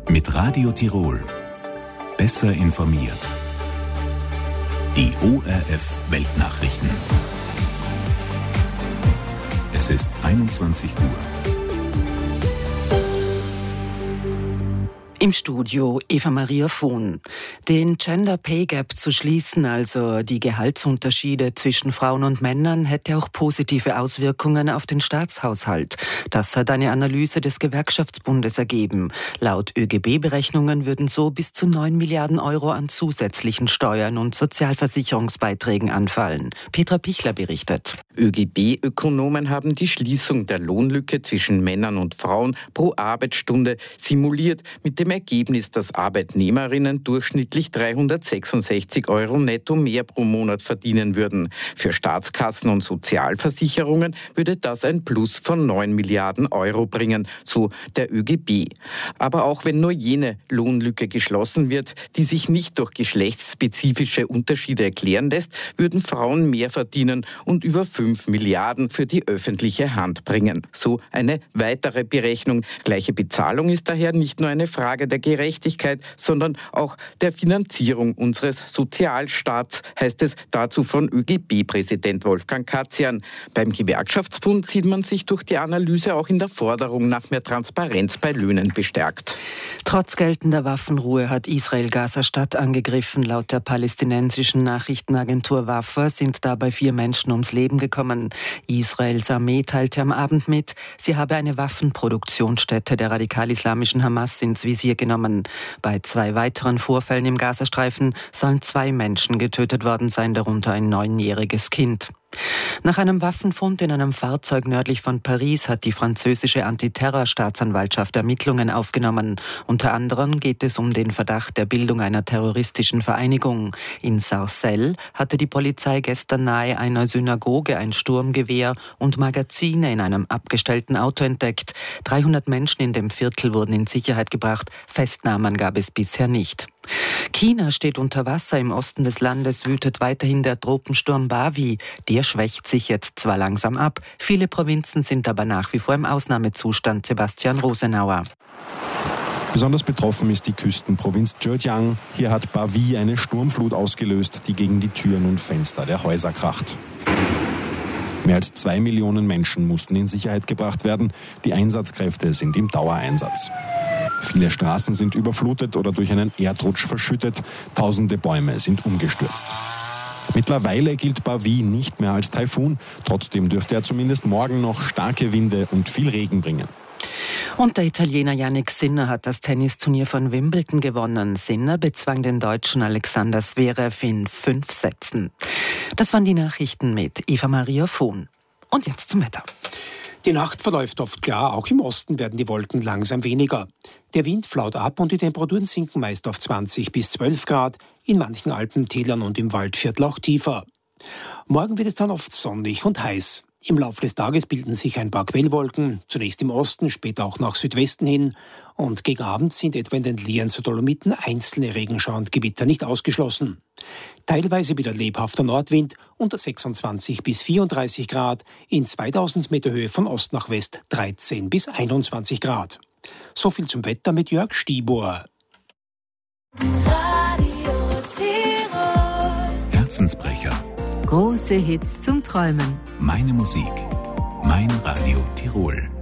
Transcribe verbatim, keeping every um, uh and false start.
Mit Radio Tirol. Besser informiert. Die O R F Weltnachrichten. Es ist einundzwanzig Uhr. Im Studio Eva-Maria Vohn. Den Gender Pay Gap zu schließen, also die Gehaltsunterschiede zwischen Frauen und Männern, hätte auch positive Auswirkungen auf den Staatshaushalt. Das hat eine Analyse des Gewerkschaftsbundes ergeben. Laut Ö G B-Berechnungen würden so bis zu neun Milliarden Euro an zusätzlichen Steuern und Sozialversicherungsbeiträgen anfallen. Petra Pichler berichtet. Ö G B-Ökonomen haben die Schließung der Lohnlücke zwischen Männern und Frauen pro Arbeitsstunde simuliert, mit dem Ergebnis, dass Arbeitnehmerinnen durchschnittlich dreihundertsechsundsechzig Euro netto mehr pro Monat verdienen würden. Für Staatskassen und Sozialversicherungen würde das ein Plus von neun Milliarden Euro bringen, so der Ö G B. Aber auch wenn nur jene Lohnlücke geschlossen wird, die sich nicht durch geschlechtsspezifische Unterschiede erklären lässt, würden Frauen mehr verdienen und über fünf Milliarden für die öffentliche Hand bringen. So eine weitere Berechnung. Gleiche Bezahlung ist daher nicht nur eine Frage der Gerechtigkeit, sondern auch der Finanzierung unseres Sozialstaats, heißt es dazu von Ö G B-Präsident Wolfgang Katzian. Beim Gewerkschaftsbund sieht man sich durch die Analyse auch in der Forderung nach mehr Transparenz bei Löhnen bestärkt. Trotz geltender Waffenruhe hat Israel Gaza-Stadt angegriffen. Laut der palästinensischen Nachrichtenagentur Wafa sind dabei vier Menschen ums Leben gekommen. Israels Armee teilte am Abend mit, sie habe eine Waffenproduktionsstätte der radikal-islamischen Hamas ins Visier genommen. Bei zwei weiteren Vorfällen im Gazastreifen sollen zwei Menschen getötet worden sein, darunter ein neunjähriges Kind. Nach einem Waffenfund in einem Fahrzeug nördlich von Paris hat die französische Antiterrorstaatsanwaltschaft Ermittlungen aufgenommen. Unter anderem geht es um den Verdacht der Bildung einer terroristischen Vereinigung. In Sarcelles hatte die Polizei gestern nahe einer Synagoge ein Sturmgewehr und Magazine in einem abgestellten Auto entdeckt. dreihundert Menschen in dem Viertel wurden in Sicherheit gebracht. Festnahmen gab es bisher nicht. China steht unter Wasser. Im Osten des Landes wütet weiterhin der Tropensturm Bavi. Der schwächt sich jetzt zwar langsam ab, viele Provinzen sind aber nach wie vor im Ausnahmezustand. Sebastian Rosenauer. Besonders betroffen ist die Küstenprovinz Zhejiang. Hier hat Bavi eine Sturmflut ausgelöst, die gegen die Türen und Fenster der Häuser kracht. Mehr als zwei Millionen Menschen mussten in Sicherheit gebracht werden. Die Einsatzkräfte sind im Dauereinsatz. Viele Straßen sind überflutet oder durch einen Erdrutsch verschüttet. Tausende Bäume sind umgestürzt. Mittlerweile gilt Bavi nicht mehr als Taifun. Trotzdem dürfte er zumindest morgen noch starke Winde und viel Regen bringen. Und der Italiener Jannik Sinner hat das Tennisturnier von Wimbledon gewonnen. Sinner bezwang den Deutschen Alexander Zverev in fünf Sätzen. Das waren die Nachrichten mit Eva-Maria Vohn. Und jetzt zum Wetter. Die Nacht verläuft oft klar, auch im Osten werden die Wolken langsam weniger. Der Wind flaut ab und die Temperaturen sinken meist auf zwanzig bis zwölf Grad, in manchen Alpentälern und im Waldviertel auch tiefer. Morgen wird es dann oft sonnig und heiß. Im Laufe des Tages bilden sich ein paar Quellwolken, zunächst im Osten, später auch nach Südwesten hin. Und gegen Abend sind etwa in den Lienz und Dolomiten einzelne Regenschauer und Gewitter nicht ausgeschlossen. Teilweise wieder lebhafter Nordwind unter sechsundzwanzig bis vierunddreißig Grad, in zweitausend Meter Höhe von Ost nach West dreizehn bis einundzwanzig Grad. So viel zum Wetter mit Jörg Stiebuhr. Radio Tirol. Herzensbrecher. Große Hits zum Träumen. Meine Musik. Mein Radio Tirol.